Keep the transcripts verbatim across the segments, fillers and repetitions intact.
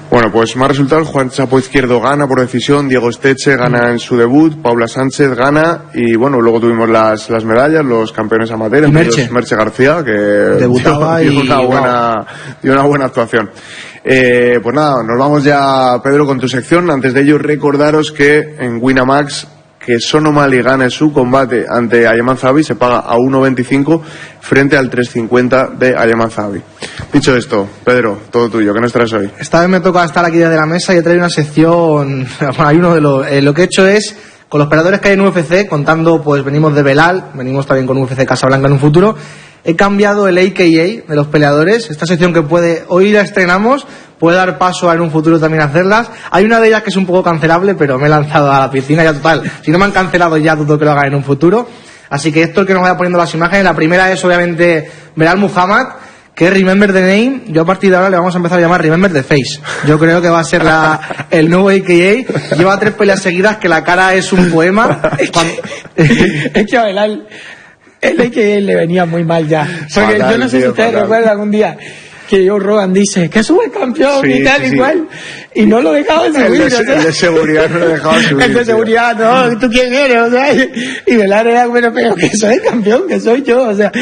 Bueno, pues más resultados. Juan Chapo Izquierdo gana por decisión, Diego Esteche gana en su debut, Paula Sánchez gana y bueno, luego tuvimos las, las medallas, los campeones amateur, entre ellos Merche García, que debutaba dio, dio y una buena, dio una buena actuación. Eh, pues nada, nos vamos ya, Pedro, con tu sección. Antes de ello, recordaros que en Winamax, que Sonomali gane su combate ante Ayman Zahabi, se paga a uno veinticinco frente al tres cincuenta de Ayman Zahabi. Dicho esto, Pedro, todo tuyo, ¿qué nos traes hoy? Esta vez me toca estar aquí desde la mesa y he traído una sección. Bueno, hay uno de los, eh, lo que he hecho es, con los peleadores que hay en U F C, contando, pues venimos de Belal, venimos también con U F C Casablanca en un futuro, he cambiado el A K A de los peleadores. Esta sección que puede, hoy la estrenamos, puede dar paso a en un futuro también hacerlas. Hay una de ellas que es un poco cancelable, pero me he lanzado a la piscina ya total. Si no me han cancelado ya, dudo que lo hagan en un futuro. Así que esto es el que nos vaya poniendo las imágenes. La primera es obviamente Belal Muhammad, que es Remember the Name. Yo a partir de ahora le vamos a empezar a llamar Remember the Face. Yo creo que va a ser la, el nuevo A K A. Lleva tres peleas seguidas que la cara es un poema. Cuando... Es que a Belal el A K A le venía muy mal ya. Porque fatal, yo no sé tío, si ustedes fatal. recuerdan algún día que Joe Rogan dice que sube el campeón sí, y tal sí, igual sí. y no lo dejaban subir. El de, o sea, el de seguridad no lo dejaban subir. El de seguridad, no, ¿tú quién eres? O sea, y Belal era bueno, pero que soy el campeón, que soy yo, o sea,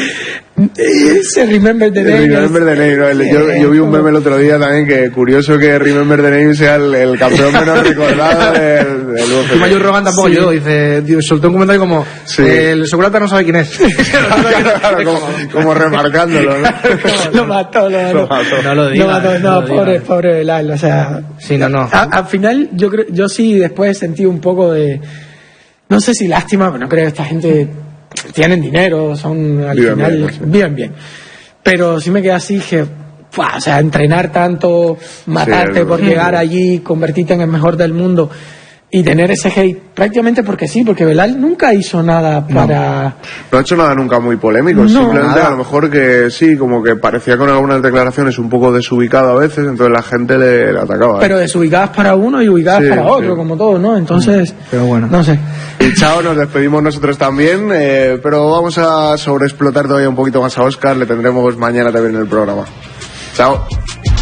ese Remember the Name. Remember the Name, ¿no? el, yo, yo vi un meme el otro día también que curioso que Remember the Name sea el, el campeón menos recordado del, del U F C. Y Joe Rogan tampoco sí. yo, dice, Dios, soltó un comentario como sí. el segurata no sabe quién es. claro, claro, como, como remarcándolo, ¿no? Lo mató, lo mató. No lo digas. No, mató, no, no pobre, digas. pobre Belal, o sea. Sí, no, no. A, al final, yo creo, yo sí después sentí un poco de, no sé si lástima, pero no creo que esta gente tienen dinero, son al viven final, bien, sí. viven bien. Pero sí me quedé así, que, o sea, entrenar tanto, matarte sí, por llegar allí, convertirte en el mejor del mundo y tener ese hate prácticamente porque sí, porque Belal nunca hizo nada para... No, no ha hecho nada nunca muy polémico, no, simplemente nada. A lo mejor que sí, como que parecía con algunas declaraciones un poco desubicado a veces, entonces la gente le, le atacaba. Pero desubicadas para uno y ubicadas sí, para otro, sí. como todo, ¿no? Entonces, pero bueno, no sé. Y chao, nos despedimos nosotros también, eh, pero vamos a sobreexplotar todavía un poquito más a Óscar, le tendremos mañana también en el programa. Chao.